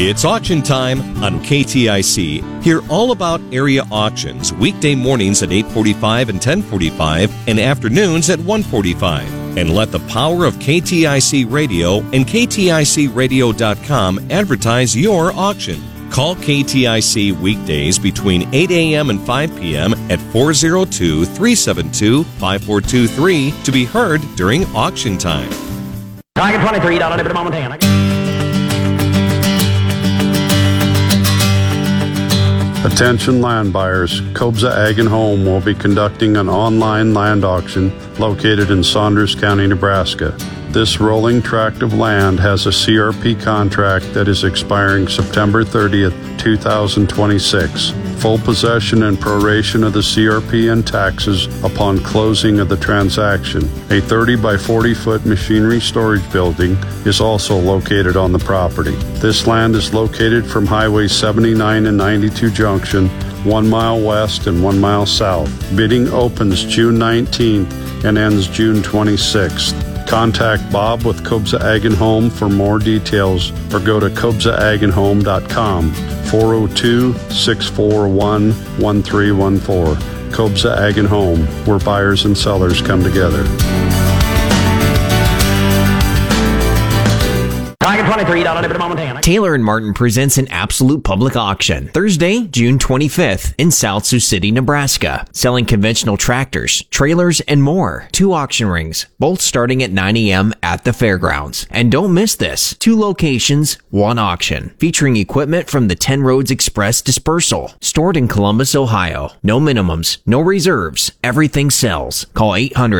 It's auction time on KTIC. Hear all about area auctions weekday mornings at 8:45 and 10:45 and afternoons at 1:45. And let the power of KTIC Radio and KTICradio.com advertise your auction. Call KTIC weekdays between 8 a.m. and 5 p.m. at 402-372-5423 to be heard during auction time. Target 23 down on Montana. Attention land buyers, Kobza Ag and Home will be conducting an online land auction located in Saunders County, Nebraska. This rolling tract of land has a CRP contract that is expiring September 30th, 2026. Full possession and proration of the CRP and taxes upon closing of the transaction. A 30 by 40 foot machinery storage building is also located on the property. This land is located from Highway 79 and 92 junction, 1 mile west and 1 mile south. Bidding opens June 19th and ends June 26th. Contact Bob with Kobza Ag and Home for more details or go to KobzaAgandHome.com, 402-641-1314. Kobza Ag and Home, where buyers and sellers come together. Taylor & Martin presents an absolute public auction Thursday, June 25th in South Sioux City, Nebraska. Selling conventional tractors, trailers, and more. 2 auction rings, both starting at 9 a.m. at the fairgrounds. And don't miss this. 2 locations, 1 auction. Featuring equipment from the 10 Roads Express Dispersal. Stored in Columbus, Ohio. No minimums, no reserves. Everything sells. Call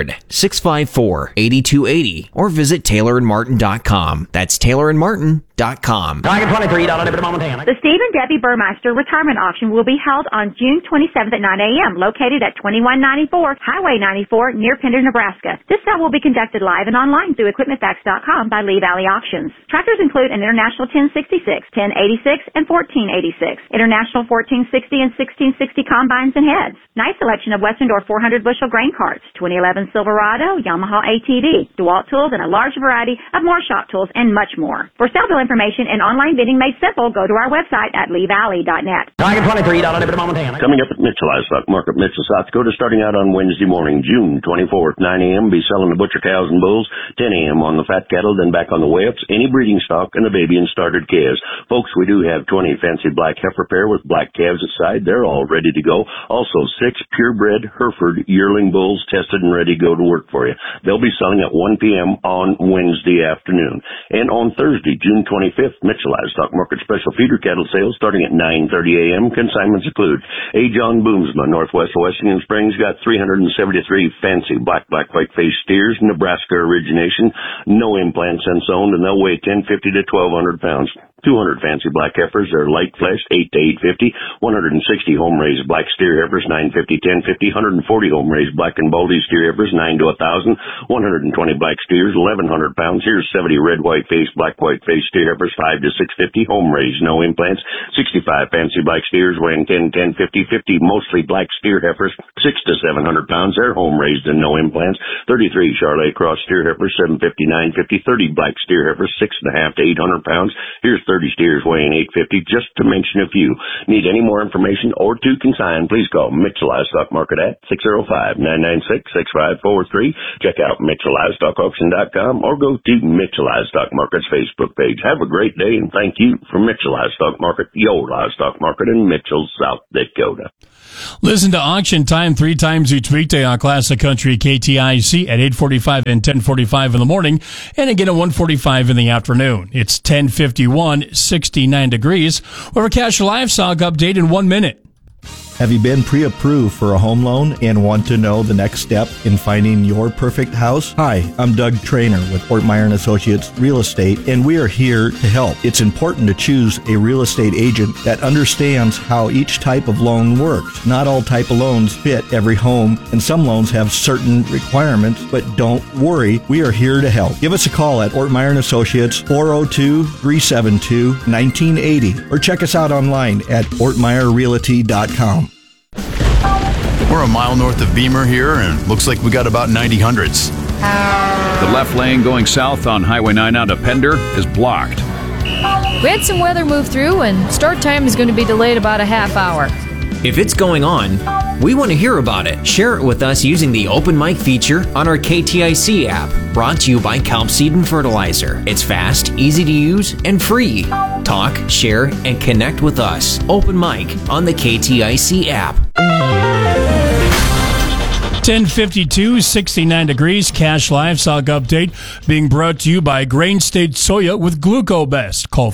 800-654-8280 or visit TaylorandMartin.com. That's TaylorandMartin.com. Target 23 down on Montana. The Steve and Debbie Burmeister Retirement Auction will be held on June 27th at 9 a.m. located at 2194 Highway 94 near Pender, Nebraska. This sale will be conducted live and online through EquipmentFacts.com by Lee Valley Auctions. Tractors include an International 1066, 1086, and 1486, International 1460 and 1660 combines and heads. Nice selection of Westendorf 400 bushel grain carts, 2011 Silverado, Yamaha ATV, DeWalt tools, and a large variety of more shop tools and much more. For sale bill information and online bidding made simple, go to our website at leevalley.net. Target 23 down on Montana. Coming up at Mitchell Livestock Market, Mitchell, South Dakota, starting out on Wednesday morning, June 24th, 9 a.m. Be selling the butcher cows and bulls, 10 a.m. on the fat cattle, then back on the weights, any breeding stock, and the baby and started calves. Folks, we do have 20 fancy black heifer pair with black calves aside. They're all ready to go. Also, 6 purebred Hereford yearling bulls tested and ready to go to work for you. They'll be selling at 1 p.m. on Wednesday afternoon. And on Thursday, June 25th, Mitchell Livestock Market special feeder cattle sales starting at 9:30 a.m. Consignments include A. John Boomsma, Northwest Washington Springs, got 373 fancy black white-faced steers, Nebraska origination, no implants since owned, and they'll weigh 1,050 to 1,200 pounds. 200 fancy black heifers, they're light fleshed, 8 to 850. 160 home-raised black steer heifers, 950, 1050. 140 home-raised black and baldy steer heifers, 9 to 1,000. 120 black steers, 1,100 pounds. Here's 70 red white-faced, black white-faced steer heifers, 5 to 650. Home-raised, no implants. 65 fancy black steers weighing 10, 10, 50, 50. Mostly black steer heifers, 6 to 700 pounds. They're home-raised and no implants. 33 Charolais cross steer heifers, 750, 950. 30 black steer heifers, 6.5 to 800 pounds. Here's 30 steers weighing 850, just to mention a few. Need any more information or to consign, please call Mitchell Livestock Market at 605-996-6543. Check out MitchellLivestockAuction.com or go to Mitchell Livestock Market's Facebook page. Have a great day and thank you for Mitchell Livestock Market, your livestock market in Mitchell, South Dakota. Listen to Auction Time 3 times each weekday on Classic Country KTIC at 8:45 and 10:45 in the morning, and again at 1:45 in the afternoon. It's 10:51, 69 degrees. Overcast livestock update in 1 minute. Have you been pre-approved for a home loan and want to know the next step in finding your perfect house? Hi, I'm Doug Trainer with Ortmeyer & Associates Real Estate, and we are here to help. It's important to choose a real estate agent that understands how each type of loan works. Not all type of loans fit every home, and some loans have certain requirements, but don't worry, we are here to help. Give us a call at Ortmeyer & Associates, 402-372-1980, or check us out online at ortmeyerrealty.com. We're a mile north of Beamer here, and looks like we got about 90 hundreds. The left lane going south on Highway 9 out of Pender is blocked. We had some weather move through, and start time is going to be delayed about a half hour. If it's going on, we want to hear about it. Share it with us using the Open Mic feature on our KTIC app, brought to you by Kelp Seed and Fertilizer. It's fast, easy to use, and free. Talk, share, and connect with us. Open Mic on the KTIC app. 10:52, 69 degrees. Cash Livestock Update being brought to you by Grain State Soya with GlucoBest. Call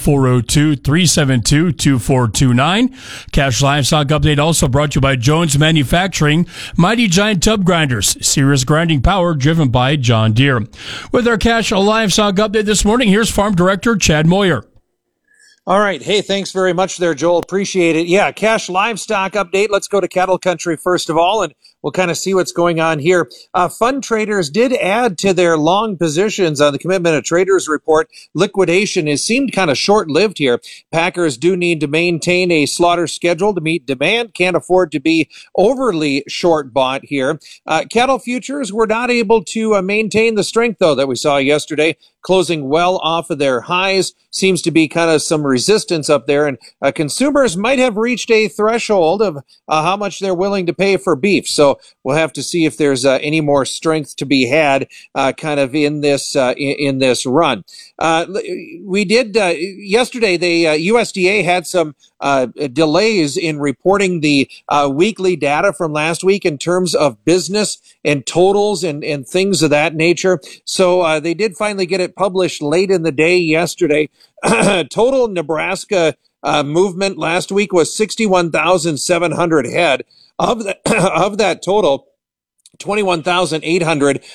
402-372-2429. Cash Livestock Update also brought to you by Jones Manufacturing. Mighty Giant Tub Grinders. Serious grinding power driven by John Deere. With our Cash Livestock Update this morning, here's Farm Director Chad Moyer. All right. Hey, thanks very much there, Joel. Appreciate it. Yeah, Cash Livestock Update. Let's go to cattle country first of all, and we'll kind of see what's going on here. Fund traders did add to their long positions on the Commitment of Traders report. Liquidation has seemed kind of short-lived here. Packers do need to maintain a slaughter schedule to meet demand. Can't afford to be overly short-bought here. Cattle futures were not able to maintain the strength, though, that we saw yesterday, closing well off of their highs. Seems to be kind of some resistance up there, and consumers might have reached a threshold of how much they're willing to pay for beef. So we'll have to see if there's any more strength to be had kind of in this run. We did yesterday, the USDA had some delays in reporting the weekly data from last week in terms of business and totals and things of that nature. So they did finally get it published late in the day yesterday. Total Nebraska movement last week was 61,700 head. Of that total, 21,800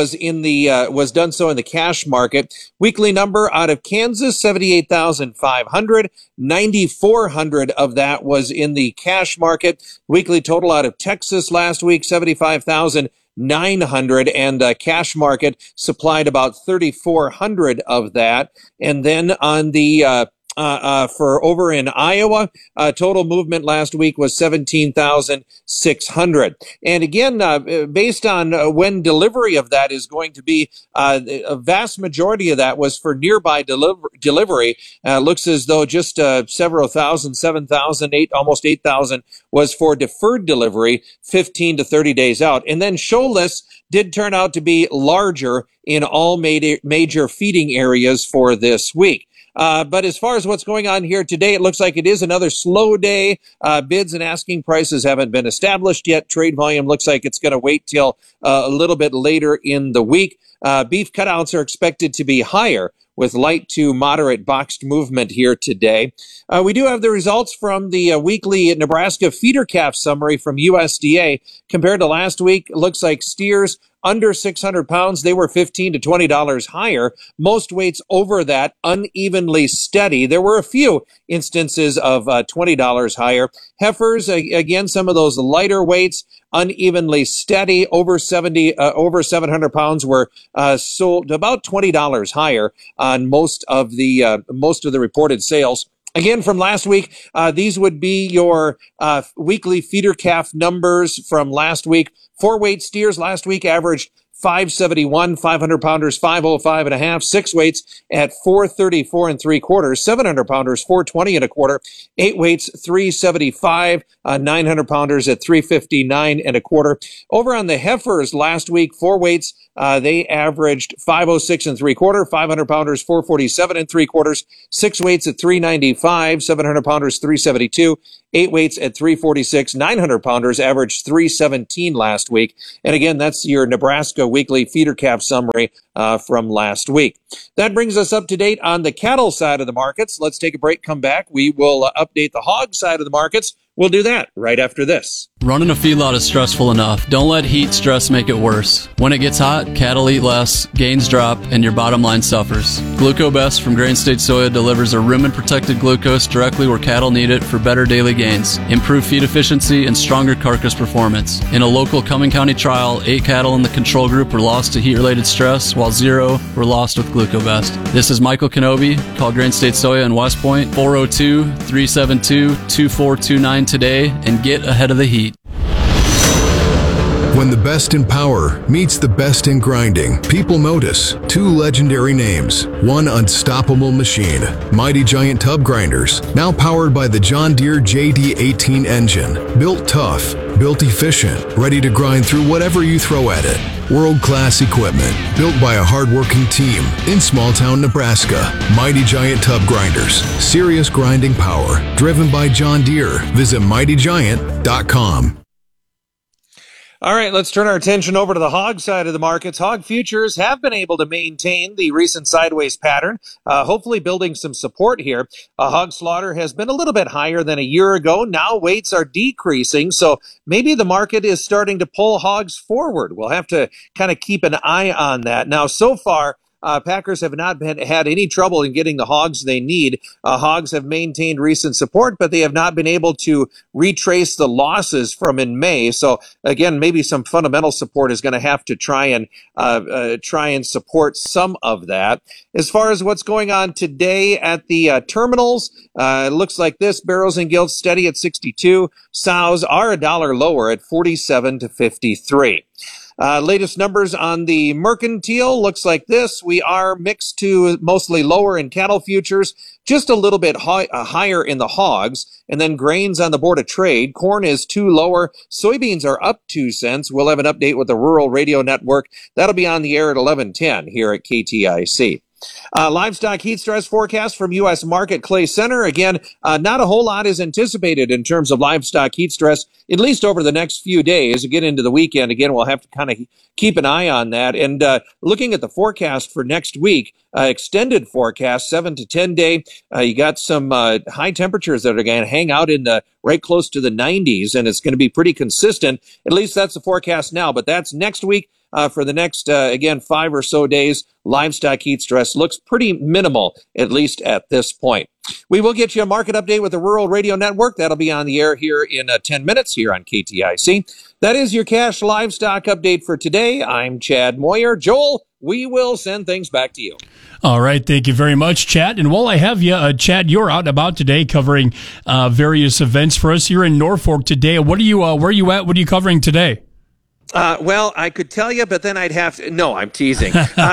was done so in the cash market. Weekly number out of Kansas, 78,500. 9,400 of that was in the cash market. Weekly total out of Texas last week, 75,900, and cash market supplied about 3,400 of that. And then on the for over in Iowa, total movement last week was 17,600. And again, based on when delivery of that is going to be, a vast majority of that was for nearby delivery. Looks as though just several thousand, 7,000, almost 8,000 was for deferred delivery, 15 to 30 days out. And then show lists did turn out to be larger in all major feeding areas for this week. But as far as what's going on here today, it looks like it is another slow day. Bids and asking prices haven't been established yet. Trade volume looks like it's going to wait till a little bit later in the week. Beef cutouts are expected to be higher with light to moderate boxed movement here today. We do have the results from the weekly Nebraska feeder calf summary from USDA. Compared to last week, it looks like steers under 600 pounds, they were $15 to $20 higher. Most weights over that, unevenly steady. There were a few instances of $20 higher. Heifers, again, some of those lighter weights, unevenly steady. Over 700 pounds were sold about $20 higher on most of the reported sales. Again, from last week, these would be your weekly feeder calf numbers from last week. 4-weight steers last week averaged 571, 500 pounders, 505 and a half, 6 weights at 434 and 3/4, 700 pounders, 420 and a quarter, 8 weights, 375, 900 pounders at 359 and a quarter. Over on the heifers last week, 4 weights, they averaged 506 and 3/4, 500 pounders, 447 and 3/4, 6 weights at 395, 700 pounders, 372, 8 weights at 346, 900 pounders averaged 317 last week. And again, that's your Nebraska weekly feeder calf summary from last week. That brings us up to date on the cattle side of the markets. Let's take a break, come back. We will update the hog side of the markets. We'll do that right after this. Running a feedlot is stressful enough. Don't let heat stress make it worse. When it gets hot, cattle eat less, gains drop, and your bottom line suffers. GlucoBest from Grain State Soya delivers a rumen-protected glucose directly where cattle need it for better daily gains, improved feed efficiency, and stronger carcass performance. In a local Cumming County trial, 8 cattle in the control group were lost to heat-related stress, while 0 were lost with GlucoBest. This is Michael Kenobi. Call Grain State Soya in West Point, 402-372-2429 today and get ahead of the heat. When the best in power meets the best in grinding, people notice two legendary names, one unstoppable machine, Mighty Giant Tub Grinders, now powered by the John Deere JD18 engine. Built tough, built efficient, ready to grind through whatever you throw at it. World-class equipment, built by a hard-working team in small-town Nebraska. Mighty Giant Tub Grinders, serious grinding power, driven by John Deere. Visit mightygiant.com. All right, let's turn our attention over to the hog side of the markets. Hog futures have been able to maintain the recent sideways pattern, hopefully building some support here. Hog slaughter has been a little bit higher than a year ago. Now weights are decreasing, so maybe the market is starting to pull hogs forward. We'll have to kind of keep an eye on that. Now, so far, Packers have not had any trouble in getting the hogs they need. Hogs have maintained recent support, but they have not been able to retrace the losses from in May. So again, maybe some fundamental support is going to have to try and support some of that. As far as what's going on today at the terminals, it looks like this: barrels and gilts steady at 62. Sows are $1 lower at 47 to 53. Latest numbers on the mercantile looks like this. We are mixed to mostly lower in cattle futures, just a little bit higher in the hogs, and then grains on the board of trade. Corn is 2 lower. Soybeans are up 2 cents. We'll have an update with the Rural Radio Network. That'll be on the air at 11:10 here at KTIC. Livestock heat stress forecast from U.S. Market Clay Center. Again, not a whole lot is anticipated in terms of livestock heat stress, at least over the next few days. Get into the weekend. Again, we'll have to kind of keep an eye on that. And looking at the forecast for next week, extended forecast, 7 to 10 day. You got some high temperatures that are going to hang out in the right close to the 90s, and it's going to be pretty consistent. At least that's the forecast now, but that's next week. For the next, again, 5 or so days, livestock heat stress looks pretty minimal, at least at this point. We will get you a market update with the Rural Radio Network. That'll be on the air here in 10 minutes here on KTIC. That is your cash livestock update for today. I'm Chad Moyer. Joel, we will send things back to you. All right. Thank you very much, Chad. And while I have you, Chad, you're out and about today covering various events for us here in Norfolk today. What are you, where are you at? What are you covering today? Well, I could tell you, but then I'd have to. No, I'm teasing.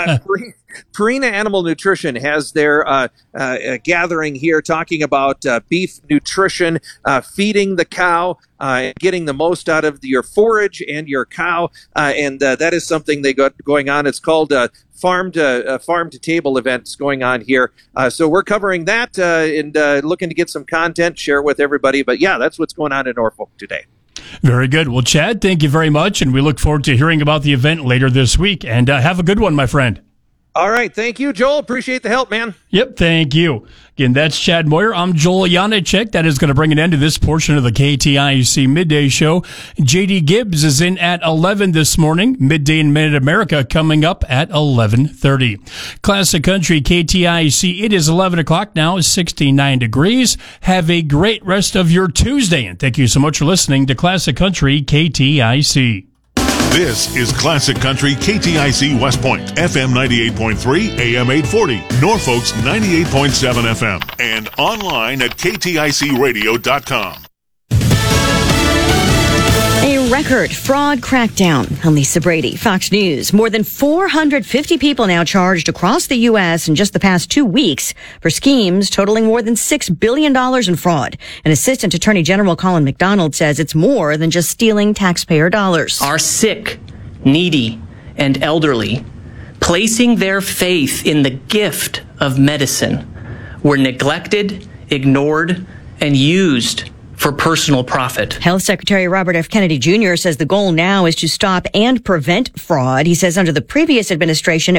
Purina Animal Nutrition has their gathering here talking about beef nutrition, feeding the cow, getting the most out of your forage and your cow. And that is something they got going on. It's called farm to table events going on here. So we're covering that and looking to get some content, share with everybody. But yeah, that's what's going on in Norfolk today. Very good. Well, Chad, thank you very much, and we look forward to hearing about the event later this week. And have a good one, my friend. All right. Thank you, Joel. Appreciate the help, man. Yep. Thank you. Again, that's Chad Moyer. I'm Joel Janacek. That is going to bring an end to this portion of the KTIC Midday Show. JD Gibbs is in at 11 this morning. Midday in Mid-America coming up at 11:30. Classic Country KTIC. It is 11 o'clock now. 69 degrees. Have a great rest of your Tuesday. And thank you so much for listening to Classic Country KTIC. This is Classic Country KTIC West Point, FM 98.3, AM 840, Norfolk's 98.7 FM, and online at kticradio.com. A record fraud crackdown. I'm Lisa Brady, Fox News. More than 450 people now charged across the U.S. in just the past 2 weeks for schemes totaling more than $6 billion in fraud. An Assistant Attorney General Colin McDonald says it's more than just stealing taxpayer dollars. Our sick, needy, and elderly, placing their faith in the gift of medicine, were neglected, ignored, and used for personal profit. Health Secretary Robert F. Kennedy Jr. says the goal now is to stop and prevent fraud. He says under the previous administration,